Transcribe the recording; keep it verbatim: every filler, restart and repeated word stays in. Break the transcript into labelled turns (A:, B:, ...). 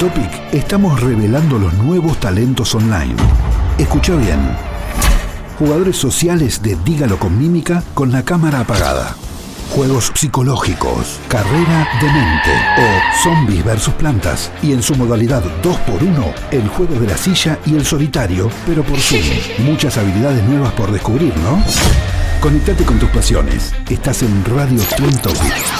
A: Topic estamos revelando los nuevos talentos online. Escucha bien. Jugadores sociales de Dígalo con Mímica con la cámara apagada. Juegos psicológicos, carrera de mente o zombies versus plantas. Y en su modalidad dos por uno, el juego de la silla y el solitario, pero por Zoom. Muchas habilidades nuevas por descubrir, ¿no? Conectate con tus pasiones. Estás en Radio Twin Topic.